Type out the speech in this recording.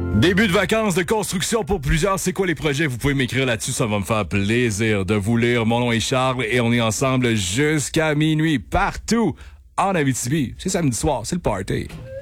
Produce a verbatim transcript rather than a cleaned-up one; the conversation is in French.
Début de vacances de construction pour plusieurs. C'est quoi les projets? Vous pouvez m'écrire là-dessus. Ça va me faire plaisir de vous lire. Mon nom est Charles et on est ensemble jusqu'à minuit partout en Abitibi. C'est samedi soir, c'est le party.